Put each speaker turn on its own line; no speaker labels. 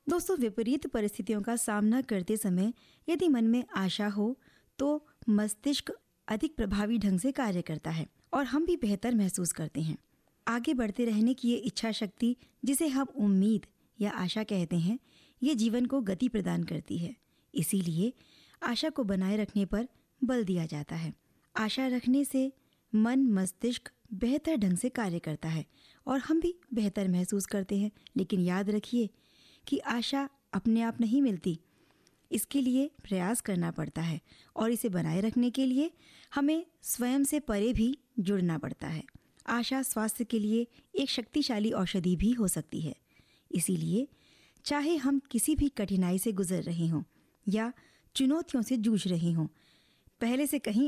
दोस्तों, विपरीत परिस्थितियों का सामना करते समय यदि मन में आशा हो तो मस्तिष्क अधिक प्रभावी ढंग से कार्य करता है और हम भी बेहतर महसूस करते हैं। आगे बढ़ते रहने की ये इच्छा शक्ति, जिसे हम उम्मीद या आशा कहते हैं, ये जीवन को गति प्रदान करती है। इसीलिए आशा को बनाए रखने पर बल दिया जाता है। आशा रखने से मन मस्तिष्क बेहतर ढंग से कार्य करता है और हम भी बेहतर महसूस करते हैं। लेकिन याद रखिए कि आशा अपने आप नहीं मिलती, इसके लिए प्रयास करना पड़ता है और इसे बनाए रखने के लिए हमें स्वयं से परे भी जुड़ना पड़ता है। आशा स्वास्थ्य के लिए एक शक्तिशाली औषधि भी हो सकती है। इसीलिए चाहे हम किसी भी कठिनाई से गुजर रहे हों या चुनौतियों से जूझ रहे हों, पहले से कहीं